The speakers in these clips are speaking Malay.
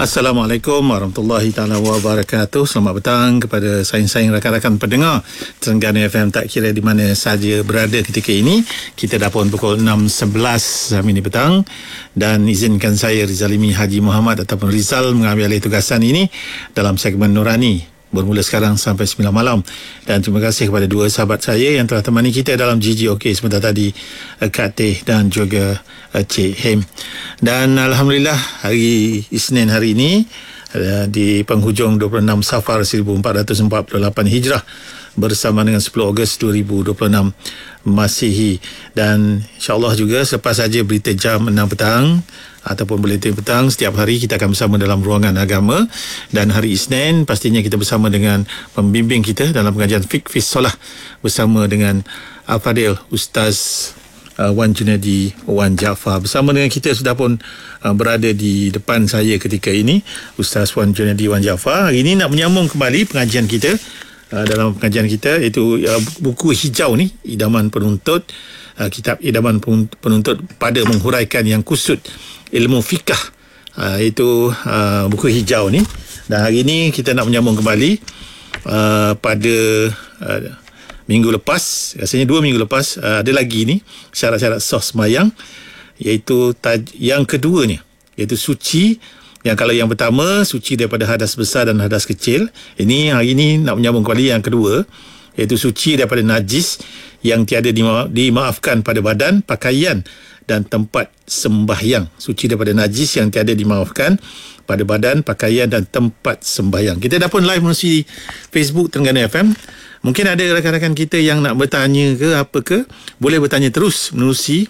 Assalamualaikum warahmatullahi taala wabarakatuh. Selamat petang kepada sayang-sayang rakan-rakan pendengar Terengganu FM, tak kira di mana saja berada ketika ini. Kita dah pun pukul 6.11 ini petang, dan izinkan saya Rizalimi Haji Muhammad ataupun Rizal mengambil alih tugasan ini dalam segmen Nurani bermula sekarang sampai 9 malam. Dan terima kasih kepada dua sahabat saya yang telah temani kita dalam GGOK sebentar tadi, Kak Teh dan juga Cik Hem. Dan Alhamdulillah, hari Isnin hari ini di penghujung 26 Safar 1448 Hijrah bersama dengan 10 Ogos 2026 Masihi. Dan insyaAllah juga selepas saja berita jam 6 petang ataupun buletin petang, setiap hari kita akan bersama dalam ruangan agama. Dan hari Isnin pastinya kita bersama dengan pembimbing kita dalam pengajian Fiqh fi Solah bersama dengan Al-Fadil Ustaz Wan Junaidi Wan Jaafar. Bersama dengan kita sudah pun berada di depan saya ketika ini Ustaz Wan Junaidi Wan Jaafar. Hari ini nak menyambung kembali pengajian kita. Dalam pengajian kita iaitu buku hijau ni, Idaman Penuntut, kitab Idaman Penuntut pada menghuraikan yang kusut ilmu fikah, itu buku hijau ni. Dan hari ini kita nak menyambung kembali pada minggu lepas, rasanya 2 minggu lepas, ada lagi ni syarat-syarat sah sembahyang, iaitu yang keduanya, iaitu suci. Yang kalau yang pertama suci daripada hadas besar dan hadas kecil, ini hari ini nak menyambung kembali yang kedua, iaitu suci daripada najis yang tiada dimaafkan pada badan, pakaian dan tempat sembahyang. Suci daripada najis yang tiada dimaafkan pada badan, pakaian dan tempat sembahyang. Kita dah pun live melalui Facebook Terengganu FM. Mungkin ada rakan-rakan kita yang nak bertanya ke apa ke, boleh bertanya terus melalui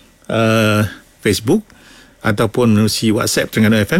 Facebook ataupun melalui WhatsApp Terengganu FM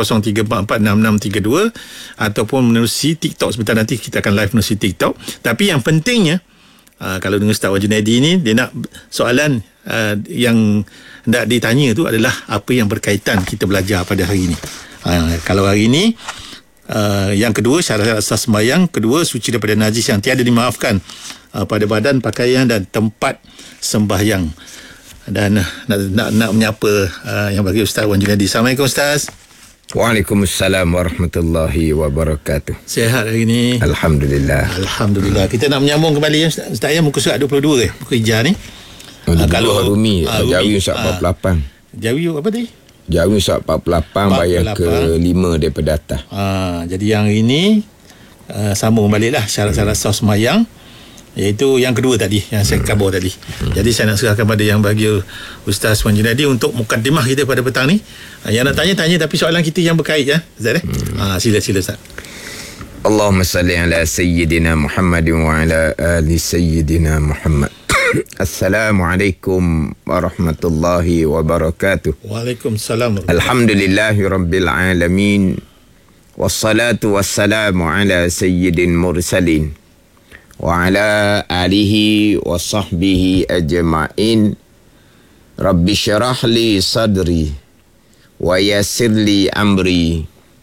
0103446632 ataupun melalui TikTok. Sebentar nanti kita akan live melalui TikTok. Tapi yang pentingnya, kalau dengan Ustaz Wan Junaidi ni, dia nak soalan yang nak ditanya tu adalah apa yang berkaitan kita belajar pada hari ini. Kalau hari ini yang kedua, syarat-syarat sah sembahyang, kedua suci daripada najis yang tiada dimaafkan pada badan, pakaian dan tempat sembahyang. Dan nak menyapa yang bagi Ustaz Wan Junaidi. Assalamualaikum Ustaz. Waalaikumsalam warahmatullahi wabarakatuh. Sihat hari ini? Alhamdulillah. Alhamdulillah. Kita nak menyambung kembali Ustaz ya, muka surat 22 ke? Muka hijau ni. Kalau Rumi, Jawi surat 48. Jawi apa tadi? Jawi surat 48 bayar ke-5 daripada atas. Jadi yang ini sambung baliklah syarat-syarat sah sembahyang, iaitu yang kedua tadi yang saya kabur tadi. Jadi saya nak serahkan pada yang bagi Ustaz Wan Junaidi untuk mukadimah kita pada petang ni. Yang nak tanya tapi soalan kita yang berkait ya Ustaz. Sila Ustaz. Allahumma salli ala sayyidina Muhammad wa ala ali sayyidina Muhammad. Assalamualaikum warahmatullahi wabarakatuh. Waalaikumsalam. Alhamdulillahi rabbil alamin. Wassalatu wassalamu ala sayyidin mursalin wa ala alihi wa sahbihi ajma'in. Rabbi syarah li sadri wa yassir li amri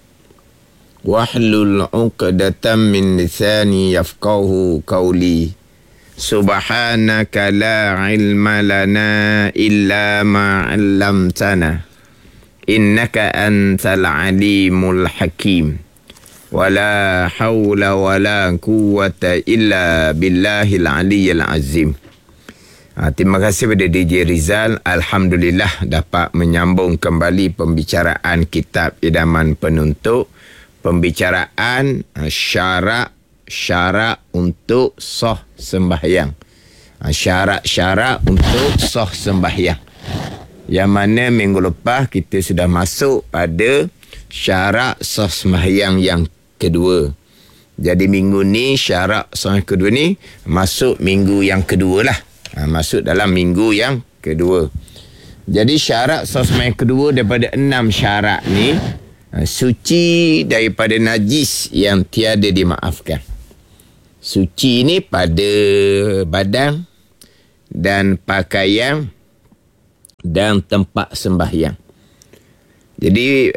wahlul 'uqdatam min lisani yafqahu qawli. Subhanaka la ilma lana illa ma 'allamtana innaka antal alimul hakim. Wala hawla wala quwwata illa billahil aliyyil azim. Terima kasih kepada DJ Rizal. Alhamdulillah dapat menyambung kembali pembicaraan kitab Idaman Penuntut. Pembicaraan syarat untuk sah sembahyang. Syarat untuk sah sembahyang. Yang mana minggu lepas kita sudah masuk pada syarat sah sembahyang yang kedua. Jadi minggu ni syarat sah kedua ni masuk minggu yang kedua lah. Masuk dalam minggu yang kedua. Jadi syarat sah sembahyang kedua daripada 6 syarat ni, suci daripada najis yang tiada dimaafkan. Suci ni pada badan dan pakaian dan tempat sembahyang. Jadi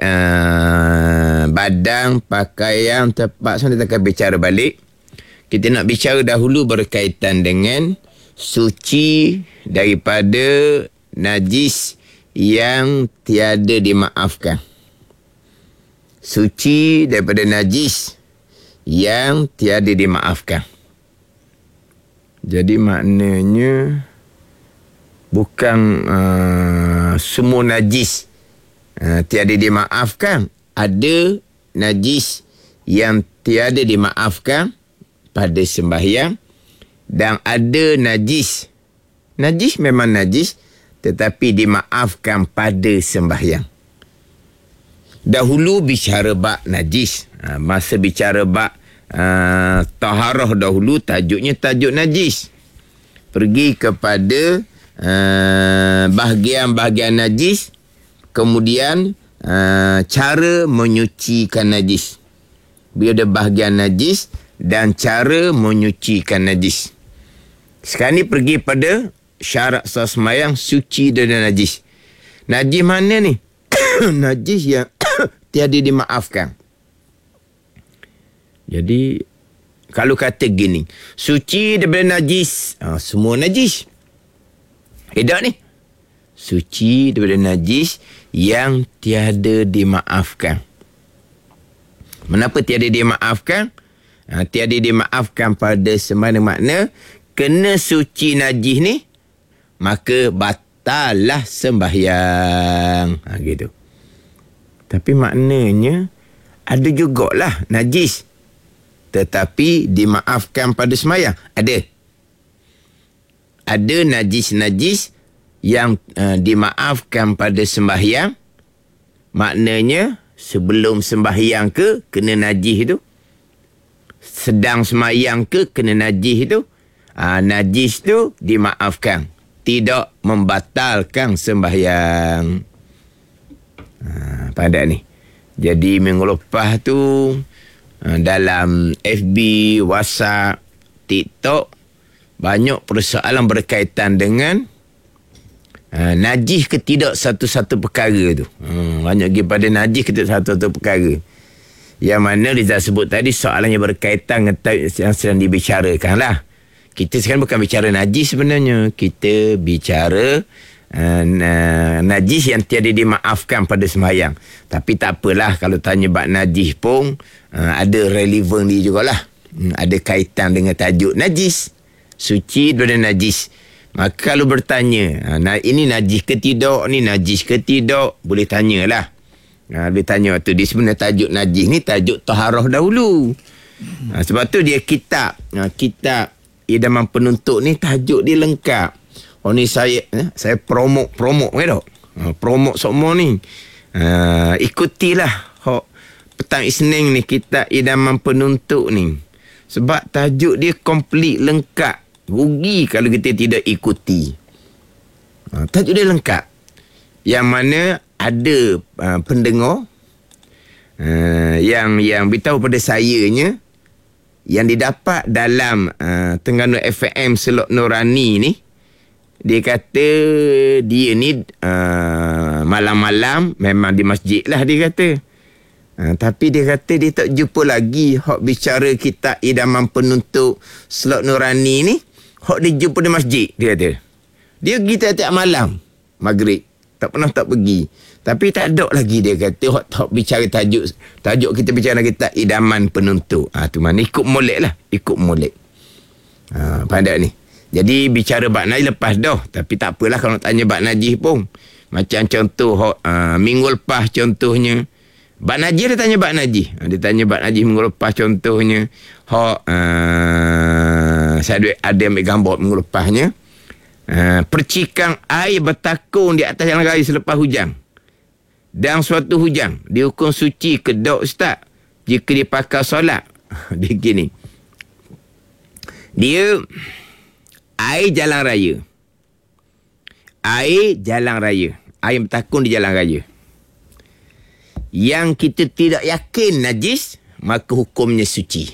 badan, pakaian, tempat, kita akan bicara balik. Kita nak bicara dahulu berkaitan dengan suci daripada najis yang tiada dimaafkan. suci daripada najis yang tiada dimaafkan. Jadi maknanya bukan semua najis tiada dimaafkan. Ada najis yang tiada dimaafkan pada sembahyang, dan ada najis memang najis tetapi dimaafkan pada sembahyang. Dahulu bicara bab najis, masa bicara bab taharah dahulu tajuknya tajuk najis. Pergi kepada bahagian-bahagian najis, kemudian cara menyucikan najis. Bila ada bahagian najis dan cara menyucikan najis. Sekarang ni pergi pada syarat sah sembahyang, suci dan najis. Najis mana ni? Najis yang tiada dimaafkan. Jadi kalau kata gini, suci daripada najis, semua najis. Tak ni. Suci daripada najis yang tiada dimaafkan. Mengapa tiada dimaafkan? Tiada dimaafkan pada sembahyang makna kena suci najis ni, maka batallah sembahyang. Gitu. Tapi maknanya ada jugalah najis tetapi dimaafkan pada sembahyang. Ada najis-najis yang dimaafkan pada sembahyang. Maknanya sebelum sembahyang ke kena najis tu, sedang sembahyang ke kena najis tu, najis tu dimaafkan, tidak membatalkan sembahyang. Pada ni. Jadi minggu lepas tu dalam FB, WhatsApp, TikTok banyak persoalan berkaitan dengan najis ke tidak satu-satu perkara tu. Banyak lagi pada najis ke tidak satu-satu perkara. Yang mana Rizal sebut tadi soalan yang berkaitan dengan yang sedang dibicarakan lah. Kita sekarang bukan bicara najis sebenarnya. Kita bicara najis yang tiada dimaafkan pada sembahyang. Tapi tak apalah, kalau tanya bab najis pun ada relevan dia jugalah. Ada kaitan dengan tajuk najis, suci daripada najis. Maka kalau bertanya, ini najis ke tidak, ni najis ke tidak, boleh tanyalah. Boleh tanya waktu dia sebenarnya tajuk najis ni tajuk taharah dahulu. Sebab tu dia kitab idaman penuntut ni tajuk dia lengkap. Oh ni saya promote ke tak? Promote semua ni. Ikutilah petang Isnin ni kitab idaman penuntut ni. Sebab tajuk dia komplit lengkap. Rugi kalau kita tidak ikuti. Tajuk dia lengkap. Yang mana ada pendengar yang beritahu pada sayanya yang didapat dalam Terengganu FM Selok Nurani ni. Dia kata dia ni malam-malam memang di masjid lah dia kata. Tapi dia kata dia tak jumpa lagi hok bicara kitab idaman penuntut Selok Nurani ni. Hok dia jumpa di masjid dia kata. Dia pergi tiap-tiap malam maghrib. Tak pernah tak pergi. Tapi tak ada lagi dia kata hok bicara tajuk kita bicara kitab idaman penuntut. Tu mana ikut molek lah. Ikut molek. Pandai ni. Jadi bicara bab najis lepas dah. Tapi tak apalah kalau nak tanya bab najis pun. Macam contoh minggu lepas contohnya. Bab najis dia tanya bab najis. Dia tanya bab najis minggu lepas contohnya. Saya ada ambil gambar minggu lepasnya. Percikan air bertakung di atas jalan raya selepas hujan. Dan suatu hujan. Dihukum suci ke tak ustaz? Jika dipakai solat. Dia gini. Dia air jalan raya. Air jalan raya. Air bertakung di jalan raya. Yang kita tidak yakin najis, maka hukumnya suci.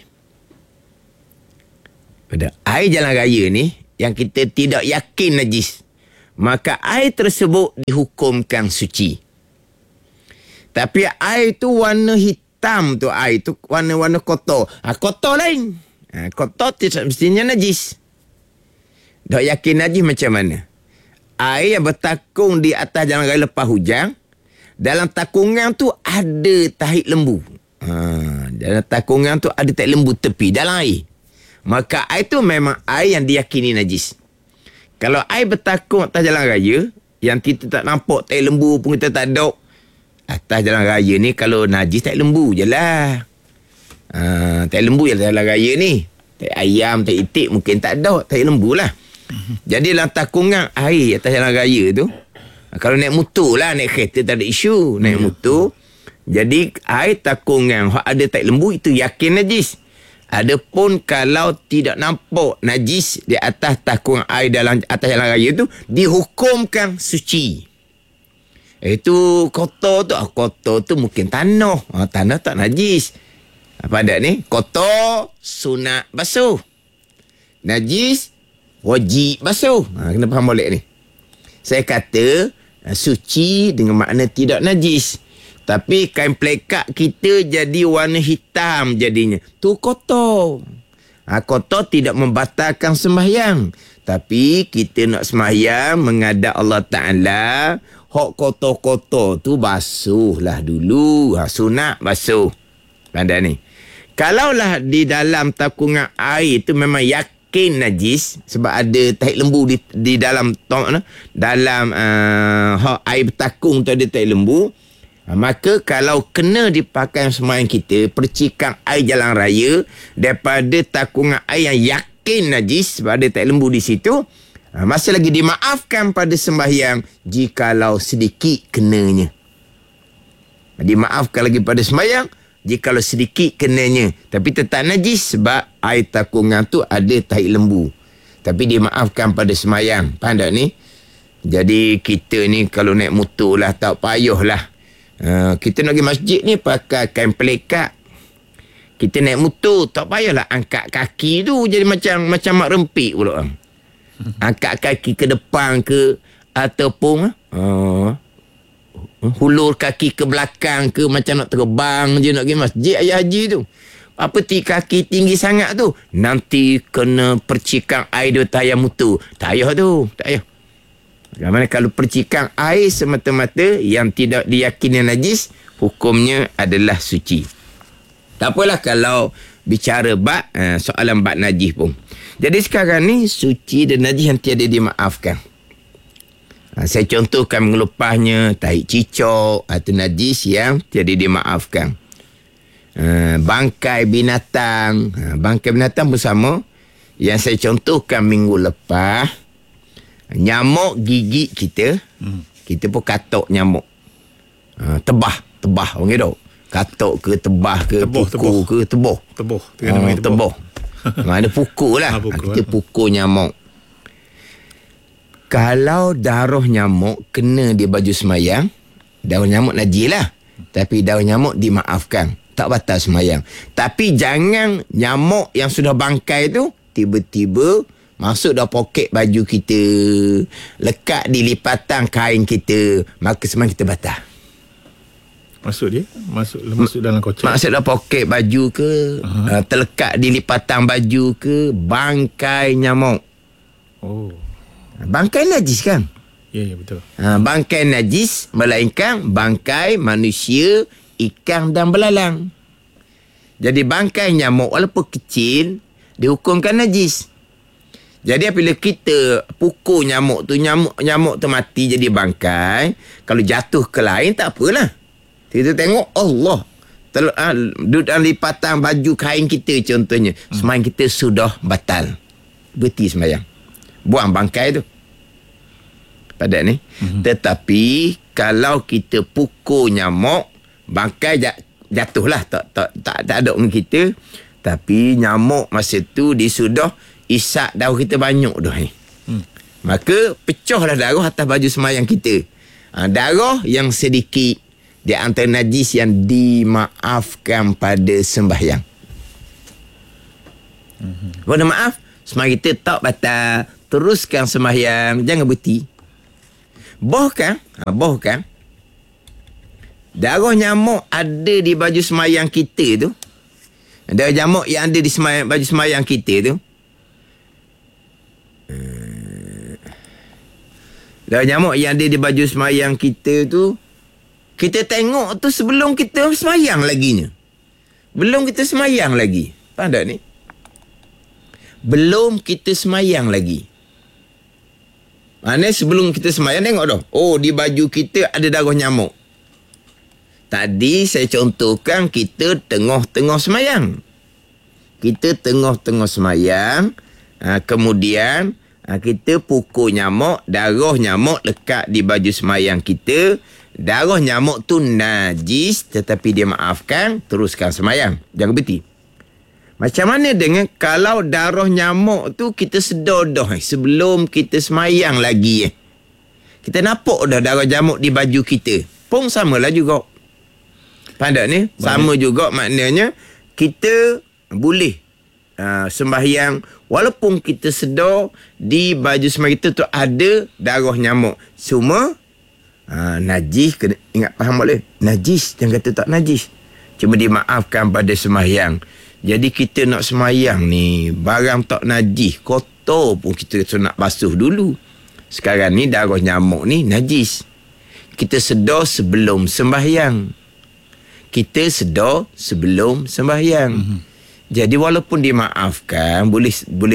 Pada air jalan raya ni, yang kita tidak yakin najis, maka air tersebut dihukumkan suci. Tapi air tu warna hitam tu, air tu warna-warna kotor. Kotor lain. Kotor tidak mestinya najis. Tak yakin najis macam mana? Air yang bertakung di atas jalan raya lepas hujan, dalam takungan tu ada tahi lembu. Dalam takungan tu ada tahi lembu tepi dalam air. Maka air tu memang air yang diyakini najis. Kalau air bertakung atas jalan raya, yang kita tak nampak tahi lembu pun kita tak dok, atas jalan raya ni kalau najis tahi lembu je lah. Tahi lembu je jalan raya ni. Tahi ayam, tahi itik mungkin tak ada, tahi lembu lah. Jadi dalam takungan air atas jalan raya tu, kalau naik motor lah, naik kereta tak ada isu. Naik motor, jadi air takungan ada tahi lembu itu yakin najis. Adapun kalau tidak nampak najis di atas takungan air dalam atas jalan raya tu, dihukumkan suci. Itu kotor tu mungkin tanah. Tanah tak najis. Apa ada ni? Kotor sunat basuh. Najis wajib basuh. Kena faham boleh ni. Saya kata suci dengan makna tidak najis. Tapi kain pelekat kita jadi warna hitam jadinya. Tu kotor. Kotor tidak membatalkan sembahyang. Tapi kita nak sembahyang menghadap Allah Ta'ala. Hak kotor-kotor tu basuhlah dulu. Sunat basuh. Pandai ni. Kalaulah di dalam takungan air tu memang yakin najis. Sebab ada tahi lembu di dalam air bertakung tu ada tahi lembu. Maka kalau kena dipakai sembahyang kita, percikan air jalan raya daripada takungan air yang yakin najis sebab ada tahi lembu di situ, masih lagi dimaafkan pada sembahyang jikalau sedikit kenanya. Dimaafkan lagi pada sembahyang jikalau sedikit kenanya, tapi tetap najis sebab air takungan tu ada tahi lembu. Tapi dimaafkan pada sembahyang. Faham tak ni? Jadi kita ni kalau naik motor lah tak payahlah. Kita nak pergi masjid ni pakai kain pelekat. Kita naik motor tak payahlah angkat kaki tu jadi macam mak rempik pula. Angkat kaki ke depan ke ataupun hulur kaki ke belakang ke macam nak terbang je nak pergi masjid ayah haji tu. Apa kaki tinggi sangat tu, nanti kena percikan air dua tayar motor. Tak payah tu, tak payah. Bagaimana kalau percikan air semata-mata yang tidak diyakini najis, hukumnya adalah suci. Tak apalah kalau bicara soalan bab najis pun. Jadi sekarang ni suci dan najis yang tiada dimaafkan. Saya contohkan mengelupasnya tahi cicak atau najis yang tiada dimaafkan. Bangkai binatang. Bangkai binatang pun sama. Yang saya contohkan minggu lepas, nyamuk gigit kita, kita pun katok nyamuk. Tebah orang kata. Katok ke tebah ke pukul ke teboh. Teboh. Mana pukul lah. Kita pukul nyamuk. Kalau darah nyamuk kena di baju semayang, darah nyamuk najis lah. Tapi darah nyamuk dimaafkan. Tak batal semayang. Tapi jangan nyamuk yang sudah bangkai tu tiba-tiba masuk dalam poket baju kita, lekat di lipatan kain kita, maka semayang kita batal. Masuk dalam kocek. Masuk dalam poket baju ke, terlekat di lipatan baju ke, bangkai nyamuk. Bangkai najis kan? Ya, betul. Bangkai najis melainkan bangkai manusia, ikan dan belalang. Jadi bangkai nyamuk walaupun kecil dihukumkan najis. Jadi apabila kita pukul nyamuk tu mati jadi bangkai, kalau jatuh ke lain tak apalah. Kita tengok Allah duduk dalam lipatan baju kain kita contohnya. Sembahyang kita sudah batal. Berhenti sembahyang. Buang bangkai tu. Pada ni. Tetapi kalau kita pukul nyamuk, bangkai jatuhlah tak ada dengan kita. Tapi nyamuk masa tu dia sudah isap darah kita banyak dah ni. Maka pecahlah darah atas baju sembahyang kita. Darah yang sedikit di antara najis yang dimaafkan pada sembahyang. Mohon maaf, sembahyang kita tak batal. Teruskan sembahyang, jangan berhenti. Bahkan darah nyamuk ada di baju sembahyang kita tu. Darah nyamuk yang ada di baju sembahyang kita tu. Darah nyamuk yang ada di baju sembahyang kita tu Kita tengok tu sebelum kita semayang laginya. Belum kita semayang lagi. Faham tak ni? Belum kita semayang lagi. Mana sebelum kita semayang tengok dah. Oh, di baju kita ada darah nyamuk. Tadi saya contohkan kita tengah-tengah semayang. Kita tengah-tengah semayang. Kemudian kita pukul nyamuk. Darah nyamuk lekat di baju semayang kita. Darah nyamuk tu najis, tetapi dia maafkan, teruskan semayang. Jangan berhenti. Macam mana dengan kalau darah nyamuk tu kita sedar dah sebelum kita semayang lagi kita nampak dah darah nyamuk di baju kita. Pun samalah juga. Faham tak ni? Sama juga maknanya kita boleh sembahyang walaupun kita sedar di baju semayang kita tu ada darah nyamuk. Cuma najis, kena ingat faham boleh. Najis, jangan kata tak najis. Cuma dimaafkan pada sembahyang. Jadi kita nak sembahyang ni, barang tak najis, kotor pun kita nak basuh dulu. Sekarang ni darah nyamuk ni najis. Kita sedar sebelum sembahyang. Kita sedar sebelum sembahyang. Jadi walaupun dimaafkan, boleh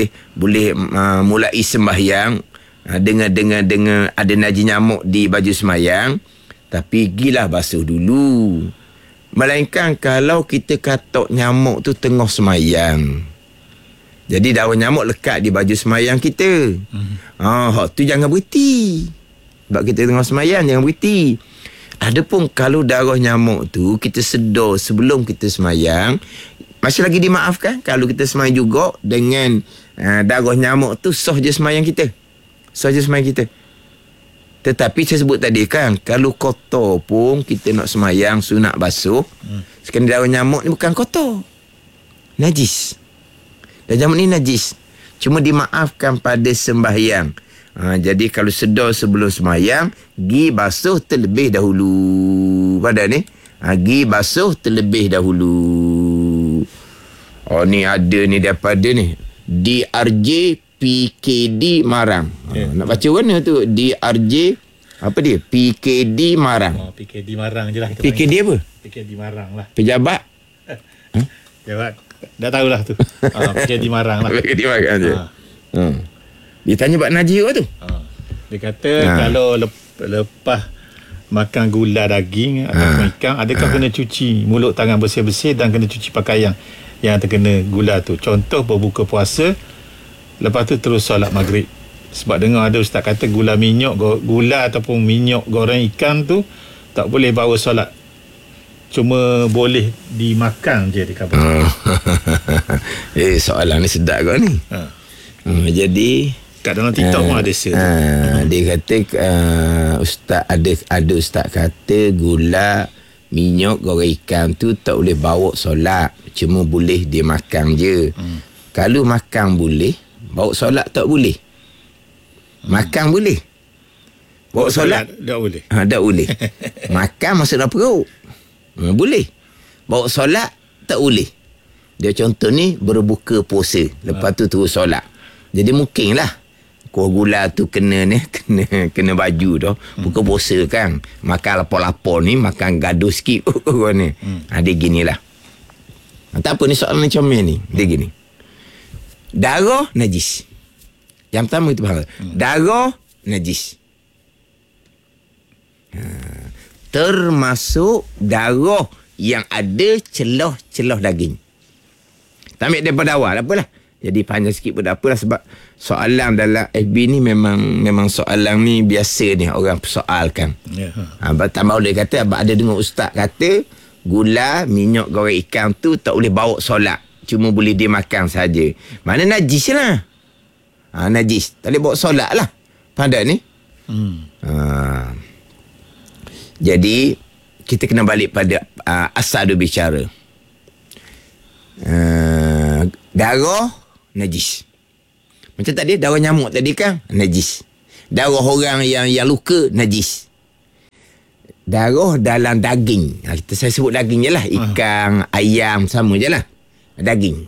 mulai sembahyang dengan ada najis nyamuk di baju semayang, tapi gilah basuh dulu. Melainkan kalau kita katok nyamuk tu tengah semayang, jadi darah nyamuk lekat di baju semayang kita. Hak tu jangan berhenti. Sebab kita tengah semayang, jangan berhenti. Adapun kalau darah nyamuk tu kita sedar sebelum kita semayang, masih lagi dimaafkan. Kalau kita semayang juga dengan darah nyamuk tu, sah je semayang kita. Saja semayang kita. Tetapi saya sebut tadi kan, kalau kotor pun kita nak semayang, sunat basuh. Sekarang darah nyamuk ni bukan kotor, najis. Dan nyamuk ni najis, cuma dimaafkan pada sembahyang. Jadi kalau sedar sebelum semayang, gi basuh terlebih dahulu. Pada ni gi basuh terlebih dahulu. Oh, ni ada ni daripada ni DRJ PKD Marang. Nak baca mana tu? DRJ apa dia? PKD Marang. PKD Marang je lah. PKD apa? PKD Marang lah. Pejabat? Pejabat. Dah tahulah tu. PKD Marang lah. PKD Marang je. Dia tanya Pak Najib tu. Dia kata kalau lepas makan gula daging ataupun ikan, adakah kena cuci mulut tangan bersih-bersih dan kena cuci pakaian yang terkena gula tu? Contoh berbuka puasa, lepas tu terus solat maghrib. Sebab dengar ada ustaz kata gula ataupun minyak goreng ikan tu tak boleh bawa solat. Cuma boleh dimakan je di kabar. Soalan ni sedap kau ni. Jadi kat dalam TikTok pun ada share. Dia kata ustaz ada ustaz kata gula minyak goreng ikan tu tak boleh bawa solat, cuma boleh dimakan je. Kalau makan boleh, bawa solat tak boleh. Makan boleh, bawa solat tak boleh. Tak boleh. Makan masuk dalam perut boleh, bawa solat tak boleh. Dia contoh ni berbuka puasa, lepas tu terus solat. Jadi mungkinlah kuah gula tu kena kena baju tu. Buka puasa kan, makan lapar-lapar ni, makan gaduh sikit ni. Dia ginilah. Tak apa ni soalan ni comel ni. Dia gini. Darah najis. Yang pertama itu faham. Darah najis. Termasuk darah yang ada celah-celah daging. Tak ambil daripada awal, apalah. Jadi panjang sikit pun tak apalah, sebab soalan dalam FB ni memang soalan ni biasa ni orang persoalkan. Tambah dia kata ada dengar ustaz kata gula, minyak goreng ikan tu tak boleh bawa solat, cuma boleh dimakan saja. Mana najis lah. Najis, tak boleh bawa solat lah. Faham tak ni? Jadi kita kena balik pada asal dia bicara. Darah najis. Macam tadi darah nyamuk tadi kan najis. Darah orang yang luka najis. Darah dalam daging. Saya sebut daging je lah. Ikan, ayam sama je lah. Daging.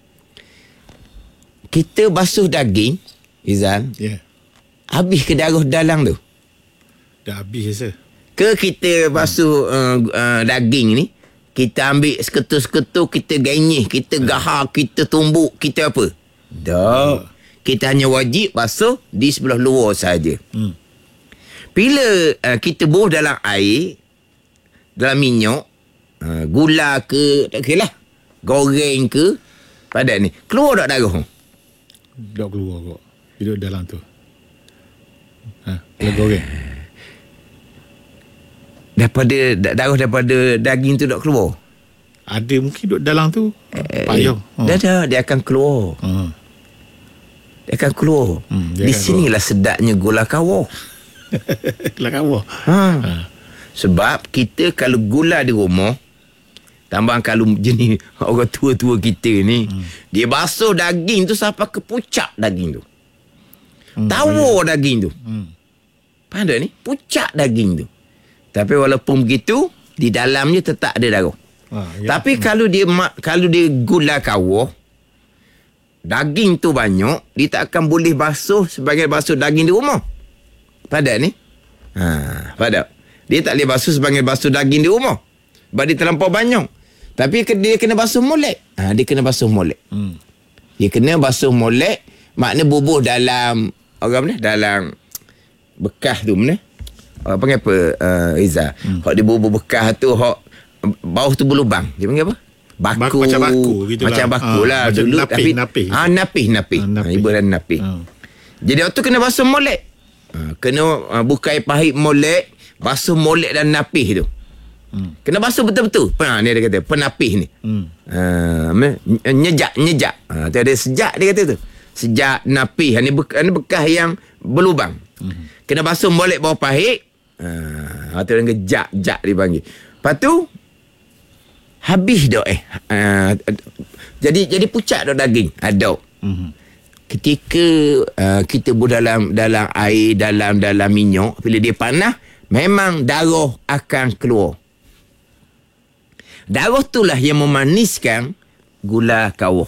Kita basuh daging, Izal. Habis ke darah dalam tu? Dah habis je. Ke kita basuh daging ni, kita ambil seketul-seketul, kita ganyih, kita gahar, kita tumbuk, kita apa? Tak. Kita hanya wajib basuh di sebelah luar saja. Bila kita buh dalam air, dalam minyak, gula ke, tak kira lah, goreng ke, padat ni, keluar tak darah? Tak keluar kok. Duduk dalam tu. Kalau goreng. Darah daripada daging tu tak keluar? Ada mungkin duduk dalam tu. Payah. Dia akan keluar. Dia akan keluar. Di sinilah sedapnya gula kawah. Gula kawah. Sebab kita kalau gula di rumah, tambah kalau jenis orang tua-tua kita ni, dia basuh daging tu sampai ke pucak daging tu. Tawar daging tu. Faham tak ni? Pucak daging tu. Tapi walaupun begitu, di dalamnya tetap ada darah. Tapi kalau dia gula kawah, daging tu banyak, dia tak akan boleh basuh sebagai basuh daging di rumah. Faham tak ni? Faham tak? Dia tak boleh basuh sebagai basuh daging di rumah. Sebab dia terlampau banyak. Tapi dia kena basuh molek. Dia kena basuh molek. Dia kena basuh molek. Makna bubuh dalam dalam bekas tu mana? Panggil apa, Iza? Hak dia bubuh bekas tu, hak bawah tu berlubang. Dia panggil apa? Baku. Macam baku gitu lah. Macam baku lah. Macam dulu, napih. Napih. Ibarat napih. Jadi waktu kena basuh molek. Kena buka air pahit molek. Basuh molek dan napih tu. Kena basuh betul-betul. Ni dia kata, penapih ni. Nyejak. Tu ada sejak dia kata tu. Sejak napih. Ni bekas yang berlubang. Kena basuh molek bawah pahit. Tu orang kejak dipanggil. Lepas tu habis dah jadi pucat dah daging. Ada. Ketika kita dalam air, dalam minyak, bila dia panas, memang darah akan keluar. Darah itulah yang memaniskan gula kawah.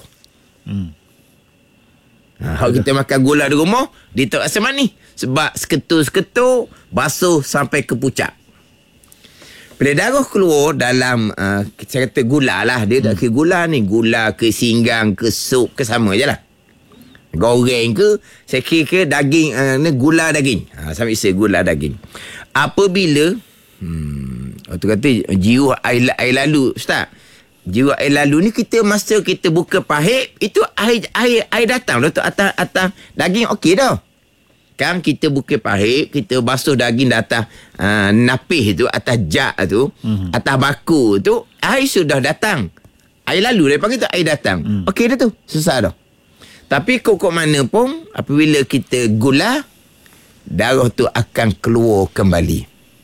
Kalau kita makan gula di rumah, dia tak rasa manis. Sebab seketul-seketul basuh sampai ke pucak. Bila darah keluar dalam, saya kata gula lah. Dia tak kira gula ni. Gula ke singgang ke sup ke sama je lah. Goreng ke, saya kira daging, gula daging. Sampai saya gula daging. Apabila, waktu kata jiwa air lalu, Ustaz. Jiwa air lalu ni masa kita buka pahit, itu air datang. Lepas tu atas daging okey dah. Kan kita buka pahit, kita basuh daging di atas napih tu, atas jak tu, atas baku tu, air sudah datang. Air lalu, dia panggil tu air datang. Okey dah tu, susah dah. Tapi kok mana pun, apabila kita gula, darah tu akan keluar kembali.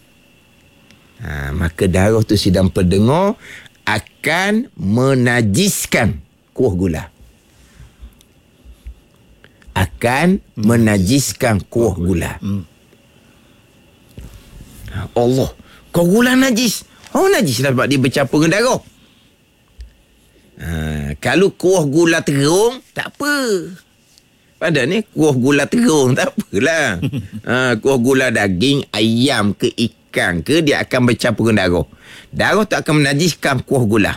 Maka darah tu sidang pendengar akan menajiskan kuah gula. Akan menajiskan kuah gula. Allah, kuah gula najis. Najis lah sebab dia bercampur dengan darah. Kalau kuah gula terung, tak apa. Pada ni kuah gula terung, tak apalah. Kuah gula daging, ayam ke ikan ke, dia akan bercampur dengan darah. Darah tak akan menajiskan kuah gula.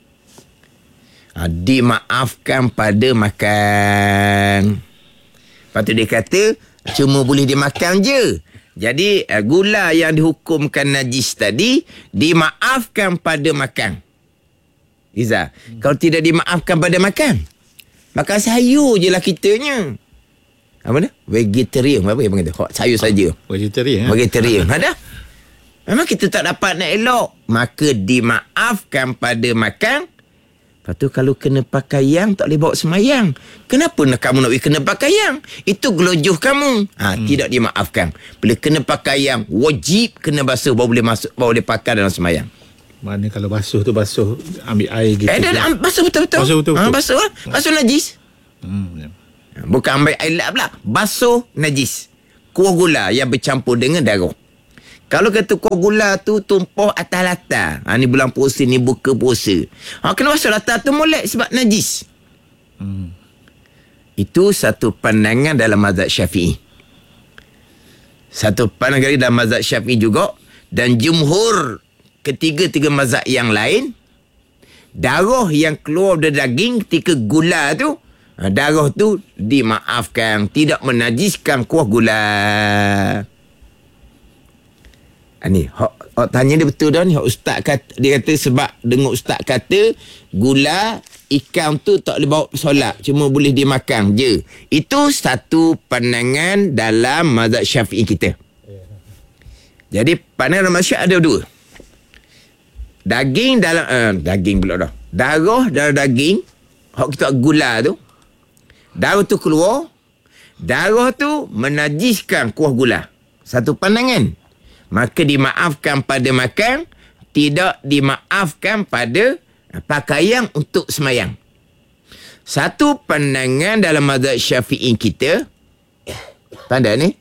Dimaafkan pada makan. Lepas tu dia kata, cuma boleh dimakan je. Jadi gula yang dihukumkan najis tadi, dimaafkan pada makan. Iza, kalau tidak dimaafkan pada makan, makan sayur je lah kitanya. Apa ni? Vegetarian. Apa yang panggil tu? Sayur saja. Vegetarian. Ada? Memang kita tak dapat nak elok. Maka dimaafkan pada makan. Lepas tu kalau kena pakaian, tak boleh bawa semayang. Kenapa kamu nak kena pakaian? Itu gelojoh kamu. Tidak dimaafkan. Bila kena pakaian, wajib kena basuh, baru boleh masuk, baru boleh pakai dalam semayang. Mana kalau basuh tu basuh ambil air gitu. Basuh betul-betul. Basuh betul-betul. Basuh lah. Basuh najis. Bukan ambil air lap pula. Basuh najis. Kuah gula yang bercampur dengan darah. Kalau kata kuah gula tu tumpah atas latar. Ni bulan puasa, ni buka puasa. Kena basuh latar tu molek sebab najis. Itu satu pandangan dalam mazhab Syafi'i. Satu pandangan dalam mazhab Syafi'i juga. Dan jumhur ketiga-tiga mazhab yang lain, darah yang keluar dari daging ketika gula tu, darah tu dimaafkan, tidak menajiskan kuah gula. Ni hak tanya dia betul dah ni. Hak ustaz kata, dia kata sebab dengar ustaz kata gula ikan tu tak boleh bawa solat, cuma boleh dimakan je. Itu satu pandangan dalam mazhab Syafi'i kita. Jadi pandangan mazhab ada dua. Daging dalam daging pula dah. Darah dalam daging, hak kita gula tu, darah tu keluar, darah tu menajiskan kuah gula. Satu pandangan. Maka dimaafkan pada makan, tidak dimaafkan pada pakaian untuk semayang. Satu pandangan dalam mazhab Syafi'i kita, pandai ni,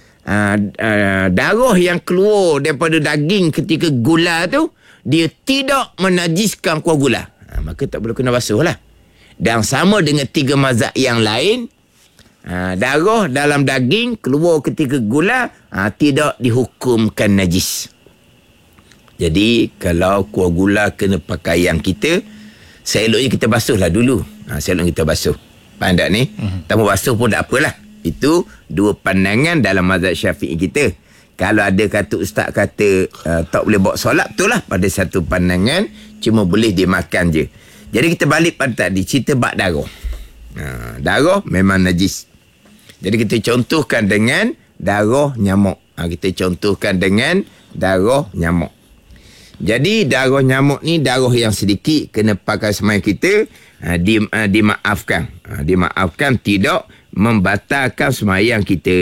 darah yang keluar daripada daging ketika gula tu, dia tidak menajiskan kuah gula. Maka tak perlu kena basuh lah. Dan sama dengan tiga mazhab yang lain, darah dalam daging keluar ketika gula, tidak dihukumkan najis. Jadi kalau kuah gula kena pakaian kita, seeloknya kita basuhlah dulu. Seeloknya kita basuh. Faham tak ni? Tak mau basuh pun tak apalah. Itu dua pandangan dalam mazhab Syafi'i kita. Kalau ada kata ustaz kata tak boleh bawa solat, betul lah pada satu pandangan, cuma boleh dimakan je. Jadi kita balik pada tadi, cerita bab darah. Darah memang najis. Jadi kita contohkan dengan darah nyamuk. Kita contohkan dengan darah nyamuk. Jadi darah nyamuk ni darah yang sedikit, kena pakai sembahyang kita, dimaafkan. Dimaafkan, tidak membatalkan sembahyang kita.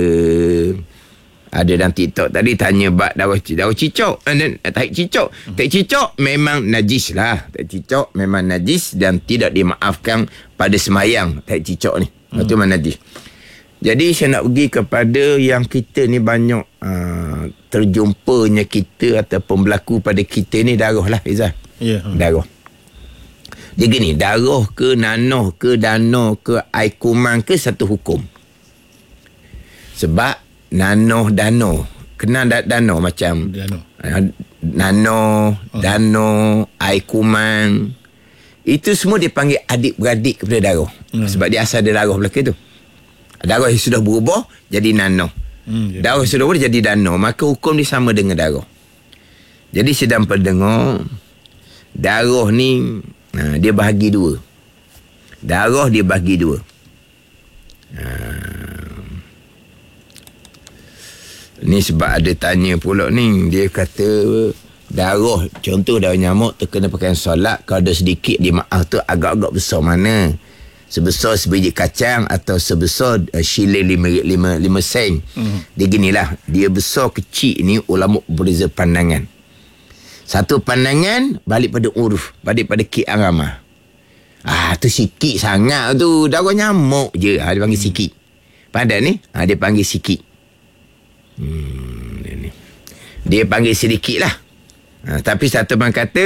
Ada dalam TikTok tadi tanya bab darah cicak. Tak cicak. Tak cicak memang najis lah. Tak cicak memang najis dan tidak dimaafkan pada sembahyang. Tak cicak ni. Itu memang najis. Jadi saya nak pergi kepada yang kita ni banyak terjumpanya kita ataupun berlaku pada kita ni darah lah, Izzah. Ya. Darah. Dia gini, darah ke nanah ke dana ke air kuman ke satu hukum. Sebab nanah dana, kenal dana macam nanah, dana, air kuman, itu semua dipanggil adik-beradik kepada darah. Sebab dia asal dari darah belakang tu. Darah yang sudah berubah jadi nanah. Darah yang sudah berubah jadi dana. Maka hukum dia sama dengan darah. Jadi sedang pendengar, darah ni dia bahagi dua. Darah dia bahagi dua. Ni sebab ada tanya pula ni. Dia kata darah, contoh darah nyamuk terkena pakaian solat, kalau ada sedikit dia maaf tu agak-agak besar mana? Sebesar sebiji kacang atau sebesar shilling 5 sen. Dia ginilah, dia besar kecil ni ulama berbeza pandangan. Satu pandangan balik pada uruf, balik pada ki'an ramah. Tu sikit sangat tu, darah nyamuk je. Dia panggil sikit. Pandai ni, dia panggil sikit. Dia panggil sedikit lah. Tapi satu orang kata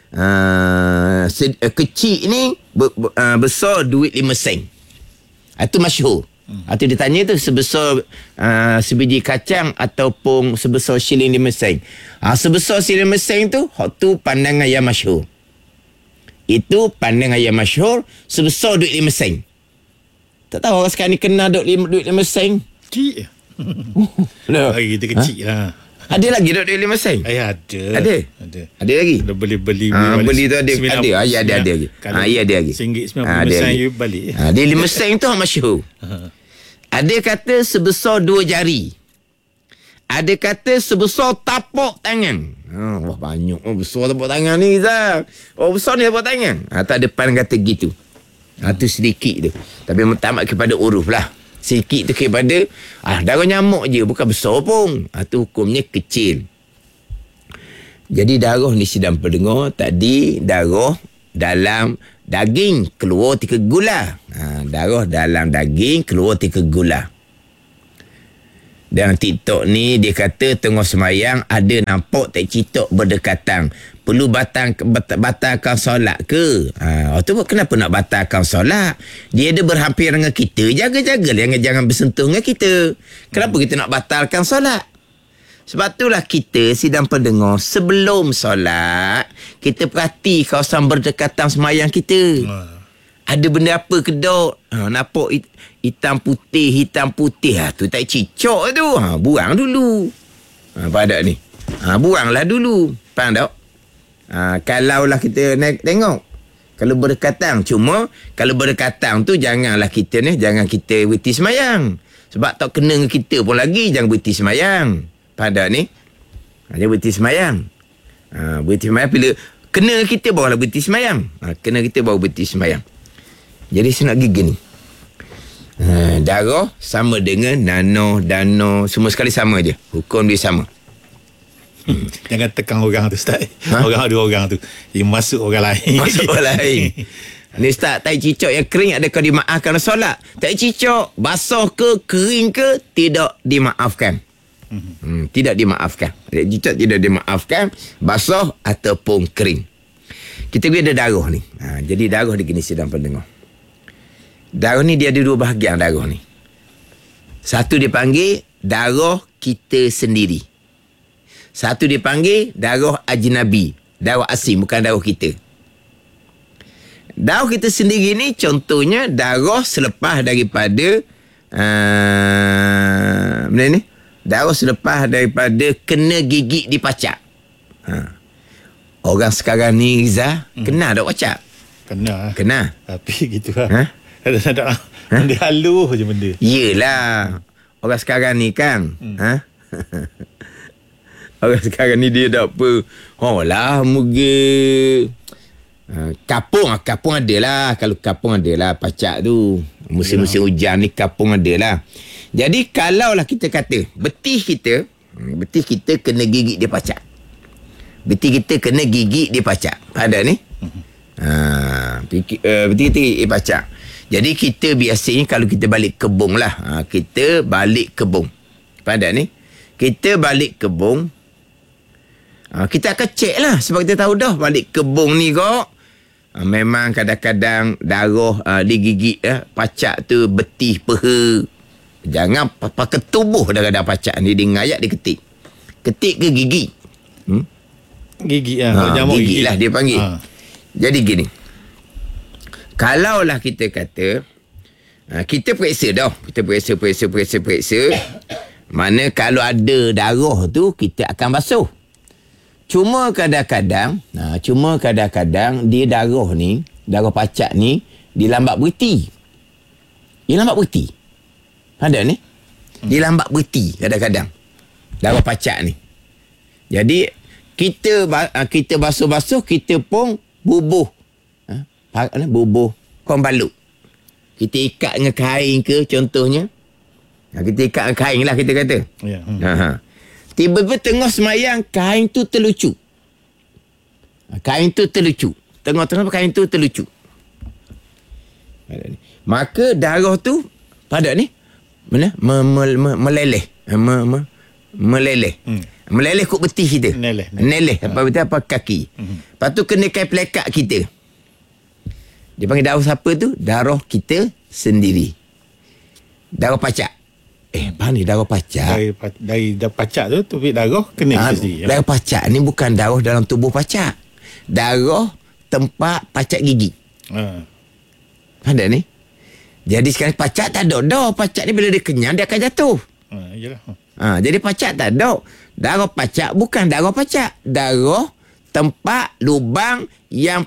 kecil ni besar duit 5 sen. Itu masyhur. Itu dia tanya tu sebesar sebiji kacang ataupun sebesar shilling 5 sen. Sebesar shilling 5 sen tu, tu pandangan yang masyhur. Itu pandangan yang masyhur, sebesar duit 5 sen. Tak tahu orang sekarang ni kenal duit 5 sen. Kecil. Lagi kita kecil lah. Ada lagi duit 5 sen? Ada. Ada lagi? Ada beli beli tu ada. Ada lagi. Ada lagi. RM1.95 sen you balik. Dia 5 sen tu masyhur. Ada kata sebesar 2 jari. Ada kata sebesar tapak tangan. Wah banyak. Besar tapak tangan ni, Zah. Besar ni tapak tangan. Tak ada pan kata gitu. Tu sedikit tu. Tapi tamat kepada uruf lah. Sikit tu kepada darah nyamuk je, bukan besar pun. Tu hukumnya kecil. Jadi darah ni sedang pendengar tadi, darah dalam daging keluar 3 gula. Darah dalam daging keluar 3 gula. Dan TikTok ni dia kata tengah semayang ada nampak tak citok berdekatan. Perlu batalkan solat ke? Tu kenapa nak batalkan solat? Dia ada berhampir dengan kita. Jaga-jaga jangan bersentuh dengan kita. Kenapa kita nak batalkan solat? Sebab itulah kita sidang pendengar, sebelum solat, kita perhati kawasan berdekatan semayang kita. Ada benda apa ke dok? Nampak hitam putih. Tu tak cicok tu. Buang dulu. Pada ni. Buanglah dulu. Faham tak? Kalaulah kita tengok. Kalau berdekatan. Cuma, kalau berdekatan tu jangan kita berhenti semayang. Sebab tak kena dengan kita pun lagi, jangan berhenti semayang. Pada ni. Jangan berhenti semayang. Berhenti semayang bila kena kita barulah berhenti semayang. Kena kita baru berhenti semayang. Jadi saya nak gigi ni. Darah sama dengan nano, dano, semua sekali sama je. Hukum dia sama. Jangan tekan orang tu, Ustaz. Orang ada orang tu. Dia masuk orang lain. Masuk orang lain. Ni Ustaz, tai cicak yang kering adakah dimaafkan solat? Tai cicak basah ke kering ke tidak dimaafkan. Tidak dimaafkan. Tai cicak tidak dimaafkan, basah ataupun kering. Kita ada darah ni. Jadi darah di gini sidang pendengar. Darah ni dia ada dua bahagian darah ni. Satu dipanggil darah kita sendiri. Satu dipanggil darah ajnabi. Darah asing, bukan darah kita. Darah kita sendiri ni contohnya darah selepas daripada benda ni. Darah selepas daripada kena gigit di pacak. Orang sekarang ni Riza, kena tak pacak? Kena. Tapi gitu lah. Ada benda halus je benda. Yelah. Orang sekarang ni kan. Orang sekarang ni dia tak apa. Mungkin kapung adalah. Kalau kapung adalah pacak tu. Musim-musim hujan ni kapung adalah. Jadi kalaulah kita kata betih kita kena gigit dia pacak. Betih kita kena gigit dia pacak. Ada ni? Betih kita gigit pacak. Jadi kita biasanya kalau kita balik kebun lah. Kita balik kebun. Pada ni. Kita balik kebun. Kita akan cek lah. Sebab kita tahu dah balik kebun ni kok. Memang kadang-kadang darah digigit pacak tu betih peha. Jangan pakai tubuh dah pacak ni. Dia ngayak dia ketik. Ketik ke gigi? Gigi lah. Gigi lah dia panggil. Jadi gini. Kalaulah kita kata kita periksa dah. Kita periksa. Mana kalau ada darah tu kita akan basuh. Cuma kadang-kadang dia darah ni, darah pacak ni dia lambat berhenti. Ada ni? Dia lambat berhenti kadang-kadang. Darah pacak ni. Jadi kita basuh-basuh kita pun bubuh. Bubuh kombalut. Kita ikat dengan kain ke contohnya. Kita ikat dengan kain lah kita kata. Tiba-tiba tengah semayang kain tu terlucu. Tengah-tengah kain tu terlucu. Maka darah tu pada ni meleleh. Meleleh kut betih kita. Meleleh apa kaki. Lepas tu kena kain pelekat kita. Dia panggil darah siapa tu? Darah kita sendiri. Darah pacak. Apa ni darah pacak? Dari pacak tu darah kena kita sendiri. Darah pacak ni bukan darah dalam tubuh pacak. Darah tempat pacak gigi. Ada ni? Jadi sekarang pacak tak ada dah. Pacak ni bila dia kenyang dia akan jatuh. Yalah. Jadi pacak tak ada. Darah pacak bukan darah pacak. Darah tempat lubang yang